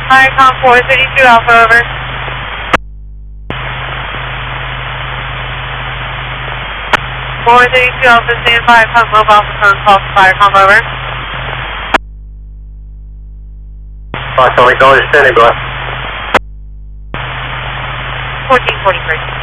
Viacom 432 Alpha, over. Four 32 Alpha, stand by, pump mobile phone call to Viacom, over. Tony, go to standing by. 1443.